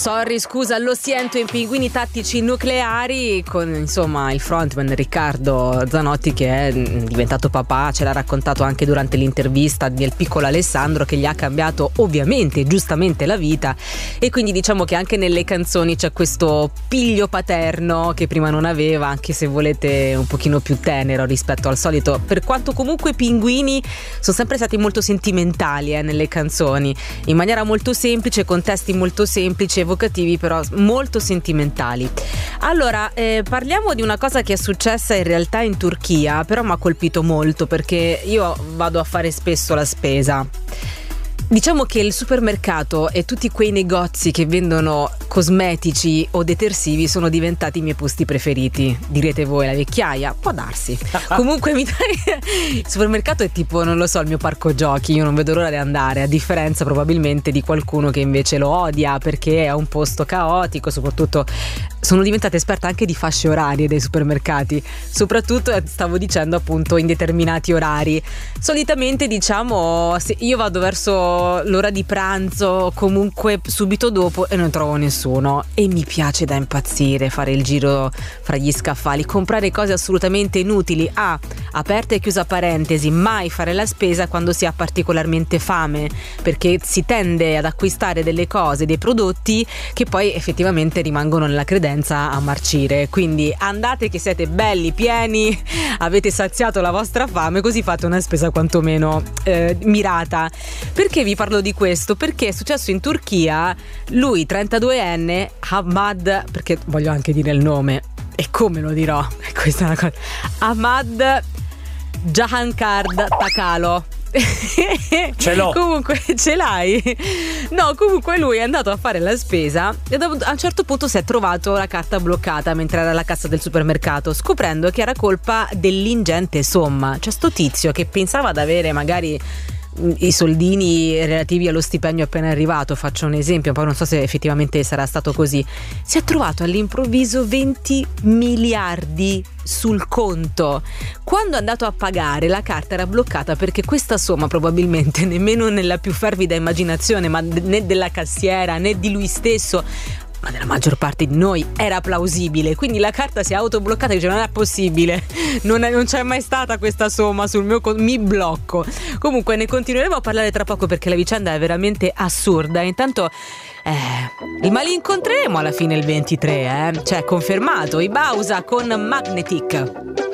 Sorry, scusa, lo sento in Pinguini Tattici Nucleari con insomma il frontman Riccardo Zanotti, che è diventato papà. Ce l'ha raccontato anche durante l'intervista del piccolo Alessandro, che gli ha cambiato ovviamente giustamente la vita, e quindi diciamo che anche nelle canzoni c'è questo piglio paterno che prima non aveva, anche se volete un pochino più tenero rispetto al solito, per quanto comunque i Pinguini sono sempre stati molto sentimentali nelle canzoni, in maniera molto semplice, con testi molto semplici, evocativi, però molto sentimentali. Allora, parliamo di una cosa che è successa in realtà in Turchia, però mi ha colpito molto perché io vado a fare spesso la spesa. Diciamo che il supermercato e tutti quei negozi che vendono cosmetici o detersivi sono diventati i miei posti preferiti. Direte voi, la vecchiaia? Può darsi. Comunque il supermercato è tipo, non lo so, il mio parco giochi. Io non vedo l'ora di andare, a differenza probabilmente di qualcuno che invece lo odia perché è un posto caotico. Soprattutto sono diventata esperta anche di fasce orarie dei supermercati, soprattutto stavo dicendo appunto in determinati orari. Solitamente diciamo se io vado verso l'ora di pranzo, comunque subito dopo, e non trovo nessuno, e mi piace da impazzire fare il giro fra gli scaffali, comprare cose assolutamente inutili. Aperta e chiusa parentesi, mai fare la spesa quando si ha particolarmente fame, perché si tende ad acquistare delle cose, dei prodotti che poi effettivamente rimangono nella credenza a marcire. Quindi andate che siete belli pieni, avete saziato la vostra fame, così fate una spesa quantomeno mirata. Perché vi parlo di questo? Perché è successo in Turchia. Lui 32enne, Ahmad, perché voglio anche dire il nome e come lo dirò, questa è una cosa, Ahmad Jahankard Takalo. Ce l'ho. Comunque ce l'hai? No, comunque lui è andato a fare la spesa e a un certo punto si è trovato la carta bloccata mentre era alla cassa del supermercato, scoprendo che era colpa dell'ingente somma. C'è sto tizio che pensava di avere magari i soldini relativi allo stipendio appena arrivato, faccio un esempio, poi non so se effettivamente sarà stato così. Si è trovato all'improvviso 20 miliardi sul conto. Quando è andato a pagare, la carta era bloccata perché questa somma probabilmente nemmeno nella più fervida immaginazione, ma né della cassiera né di lui stesso, ma della maggior parte di noi, era plausibile. Quindi la carta si è autobloccata e dice: non è possibile, non c'è mai stata questa somma sul mio conto, mi blocco. Comunque ne continueremo a parlare tra poco perché la vicenda è veramente assurda. Intanto ma li incontreremo alla fine il 23, cioè confermato, i Bausa con Magnetic.